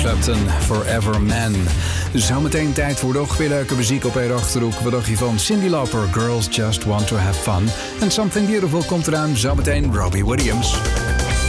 Clapton, Forever Man. Zometeen tijd voor nog weer leuke muziek op één Achterhoek. Wat dacht je van Cyndi Lauper, Girls Just Want To Have Fun? En Something Beautiful komt eraan, zometeen Robbie Williams.